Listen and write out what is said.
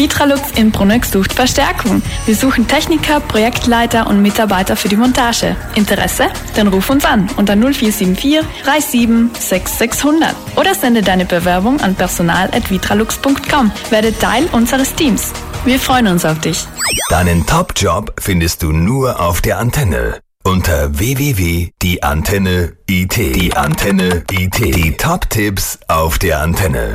Vitralux in Bruneck sucht Verstärkung. Wir suchen Techniker, Projektleiter und Mitarbeiter für die Montage. Interesse? Dann ruf uns an unter 0474 37 6600 oder sende deine Bewerbung an personal@vitralux.com. Werde Teil unseres Teams. Wir freuen uns auf dich. Deinen Top-Job findest du nur auf der Antenne. Unter www.dieantenne.it. Die Top-Tipps auf der Antenne.